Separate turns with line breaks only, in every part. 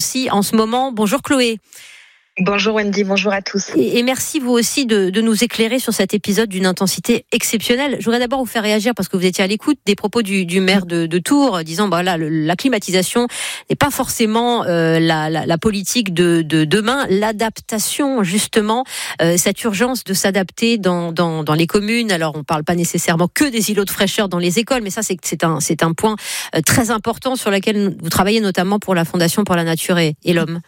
Nancy en ce moment. Bonjour Chloé.
Bonjour Wendy, bonjour à tous.
Et merci vous aussi de nous éclairer sur cet épisode d'une intensité exceptionnelle. Je voudrais d'abord vous faire réagir parce que vous étiez à l'écoute des propos du maire de Tours, disant la climatisation n'est pas forcément la politique de demain. L'adaptation, justement, cette urgence de s'adapter dans les communes. Alors on ne parle pas nécessairement que des îlots de fraîcheur dans les écoles, mais ça c'est un point très important sur lequel vous travaillez notamment pour la Fondation pour la Nature et l'Homme.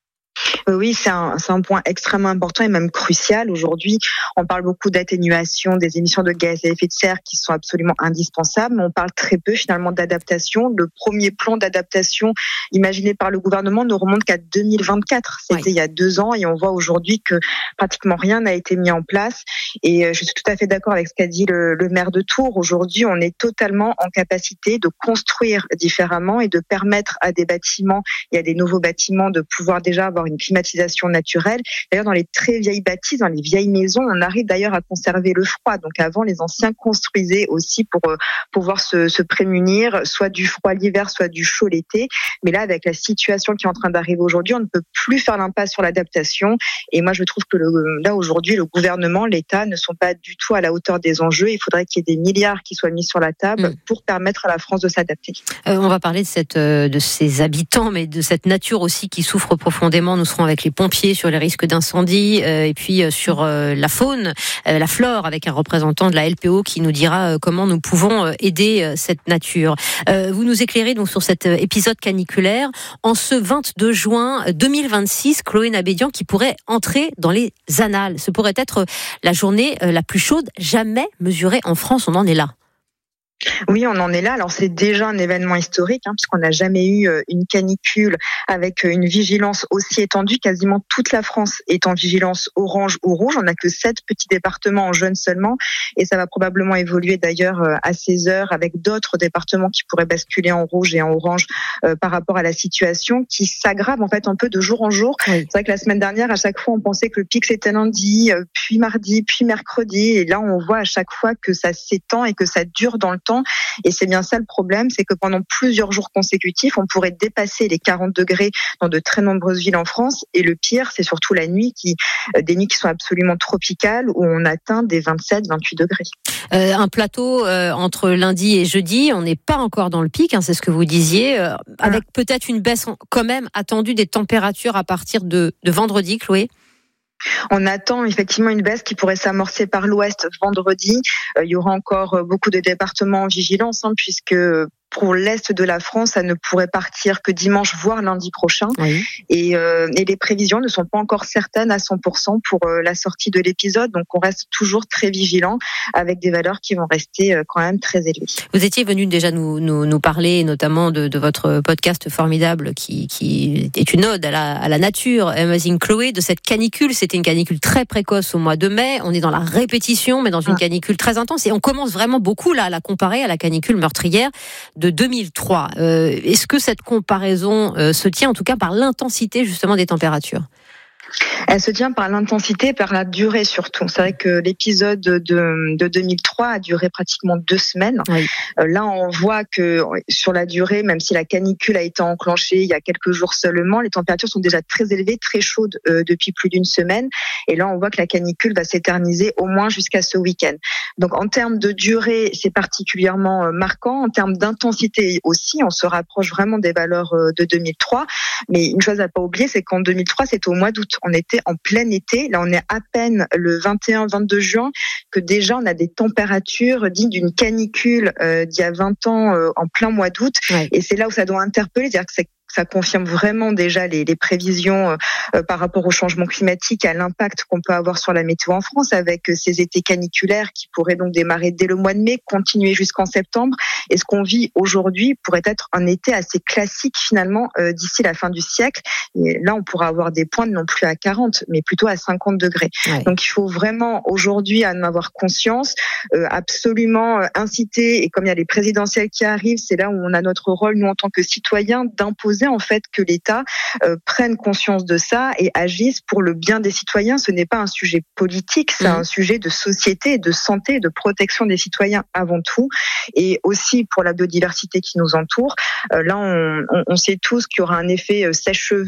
Oui, c'est un point extrêmement important et même crucial. Aujourd'hui, on parle beaucoup d'atténuation des émissions de gaz à effet de serre qui sont absolument indispensables, mais on parle très peu finalement d'adaptation. Le premier plan d'adaptation imaginé par le gouvernement ne remonte qu'à 2024. C'était il y a 2 ans et on voit aujourd'hui que pratiquement rien n'a été mis en place. Et je suis tout à fait d'accord avec ce qu'a dit le maire de Tours. Aujourd'hui, on est totalement en capacité de construire différemment et de permettre à des bâtiments, il y a des nouveaux bâtiments, de pouvoir déjà avoir une climatisation naturelle. D'ailleurs, dans les très vieilles bâtisses, dans les vieilles maisons, on arrive d'ailleurs à conserver le froid. Donc avant, les anciens construisaient aussi pour pouvoir se prémunir, soit du froid l'hiver, soit du chaud l'été. Mais là, avec la situation qui est en train d'arriver aujourd'hui, on ne peut plus faire l'impasse sur l'adaptation. Et moi, je trouve que là, aujourd'hui, le gouvernement, l'État ne sont pas du tout à la hauteur des enjeux. Il faudrait qu'il y ait des milliards qui soient mis sur la table pour permettre à la France de s'adapter.
On va parler de ces habitants, mais de cette nature aussi qui souffre profondément. Nous serons avec les pompiers sur les risques d'incendie et puis sur la faune, la flore, avec un représentant de la LPO qui nous dira comment nous pouvons aider cette nature. Vous nous éclairez donc sur cet épisode caniculaire en ce 22 juin 2026, Chloé Nabédian, qui pourrait entrer dans les annales. Ce pourrait être la journée la plus chaude jamais mesurée en France. On en est là.
Oui, on en est là. Alors c'est déjà un événement historique, puisqu'on n'a jamais eu une canicule avec une vigilance aussi étendue. Quasiment toute la France est en vigilance orange ou rouge. On n'a que 7 petits départements en jaune seulement, et ça va probablement évoluer d'ailleurs à ces heures avec d'autres départements qui pourraient basculer en rouge et en orange par rapport à la situation qui s'aggrave en fait un peu de jour en jour. Oui. C'est vrai que la semaine dernière, à chaque fois, on pensait que le pic c'était lundi, puis mardi, puis mercredi, et là on voit à chaque fois que ça s'étend et que ça dure dans le temps. Et c'est bien ça le problème, c'est que pendant plusieurs jours consécutifs, on pourrait dépasser les 40 degrés dans de très nombreuses villes en France. Et le pire, c'est surtout la nuit, des nuits qui sont absolument tropicales, où on atteint des 27, 28 degrés.
Un plateau entre lundi et jeudi, on n'est pas encore dans le pic, c'est ce que vous disiez, avec peut-être une baisse quand même attendue des températures à partir de vendredi, Chloé.
On attend effectivement une baisse qui pourrait s'amorcer par l'ouest vendredi. Il y aura encore beaucoup de départements en vigilance, puisque pour l'est de la France, ça ne pourrait partir que dimanche, voire lundi prochain. Oui. Et les prévisions ne sont pas encore certaines à 100% pour la sortie de l'épisode. Donc, on reste toujours très vigilant avec des valeurs qui vont rester quand même très élevées.
Vous étiez venu déjà nous parler notamment de votre podcast formidable qui est une ode à la nature, Amazing Chloé, de cette canicule. C'était une canicule très précoce au mois de mai. On est dans la répétition, mais dans une canicule très intense. Et on commence vraiment beaucoup là à la comparer à la canicule meurtrière de 2003. Est-ce que cette comparaison se tient en tout cas par l'intensité justement des températures ?
Elle se tient par l'intensité et par la durée surtout. C'est vrai que l'épisode de 2003 a duré pratiquement 2 semaines. Oui. Là, on voit que sur la durée, même si la canicule a été enclenchée il y a quelques jours seulement, les températures sont déjà très élevées, très chaudes depuis plus d'1 semaine. Et là, on voit que la canicule va s'éterniser au moins jusqu'à ce week-end. Donc, en termes de durée, c'est particulièrement marquant. En termes d'intensité aussi, on se rapproche vraiment des valeurs de 2003. Mais une chose à pas oublier, c'est qu'en 2003, c'était au mois d'août. On était en plein été. Là, on est à peine le 21-22 juin que déjà on a des températures dignes d'une canicule d'il y a 20 ans en plein mois d'août. Ouais. Et c'est là où ça doit interpeller, c'est-à-dire que ça confirme vraiment déjà les prévisions par rapport au changement climatique et à l'impact qu'on peut avoir sur la météo en France avec ces étés caniculaires qui pourraient donc démarrer dès le mois de mai, continuer jusqu'en septembre. Et ce qu'on vit aujourd'hui pourrait être un été assez classique finalement d'ici la fin du siècle. Et là, on pourra avoir des pointes non plus à 40, mais plutôt à 50 degrés. Ouais. Donc, il faut vraiment aujourd'hui en avoir conscience, absolument inciter. Et comme il y a les présidentielles qui arrivent, c'est là où on a notre rôle, nous, en tant que citoyens, d'imposer en fait que l'État prenne conscience de ça et agisse pour le bien des citoyens. Ce n'est pas un sujet politique, c'est un sujet de société, de santé, de protection des citoyens avant tout, et aussi pour la biodiversité qui nous entoure. Là, on sait tous qu'il y aura un effet sèche-cheveux